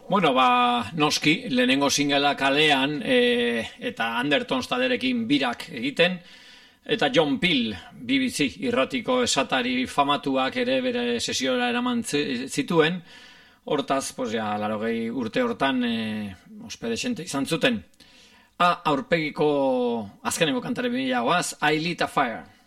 Bueno, noski, lehenengo singela kalean eta Undertones talderekin birak egiten, eta John Peel, BBC irratiko esatari famatuak ere bere sesiora eraman zituen, hortaz, 80 urte hortan ospedexente izan zuten. Aurpegiko azkeneko kantare bila goaz, I Lit a Fire.